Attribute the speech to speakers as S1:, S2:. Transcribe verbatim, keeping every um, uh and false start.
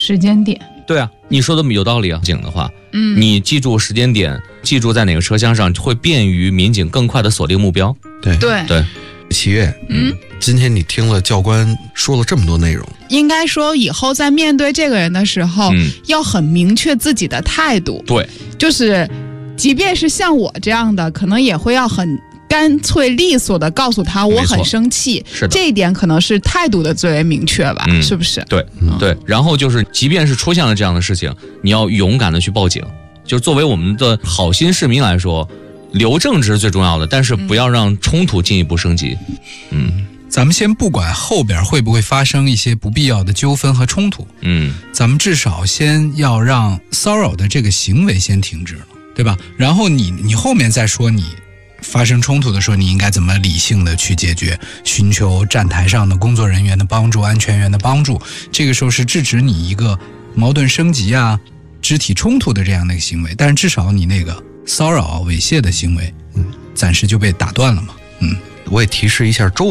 S1: 时间点。
S2: 对啊，你说的有道理啊。警的话，
S1: 嗯，
S2: 你记住时间点，记住在哪个车厢上，会便于民警更快的锁定目标。
S3: 对
S1: 对
S2: 对，
S3: 齐越，
S1: 嗯，
S3: 今天你听了教官说了这么多内容，
S1: 应该说以后在面对这个人的时候，
S2: 嗯，
S1: 要很明确自己的态度。
S2: 对，
S1: 就是即便是像我这样的，可能也会要很干脆利索的告诉他我很生气。
S2: 是的，
S1: 这一点可能是态度的最为明确吧，
S2: 嗯、
S1: 是不是？
S2: 对、嗯、对。然后就是即便是出现了这样的事情，你要勇敢的去报警。就是作为我们的好心市民来说，留证这是最重要的，但是不要让冲突进一步升级。嗯，
S4: 咱们先不管后边会不会发生一些不必要的纠纷和冲突，
S2: 嗯，
S4: 咱们至少先要让骚扰的这个行为先停止了，对吧？然后你你后面再说你发生冲突的时候，你应该怎么理性的去解决，寻求站台上的工作人员的帮助、安全员的帮助。这个时候是制止你一个矛盾升级啊、肢体冲突的这样的一个行为，但是至少你那个骚扰、猥亵的行为，嗯，暂时就被打断了嘛。嗯，
S3: 我也提示一下周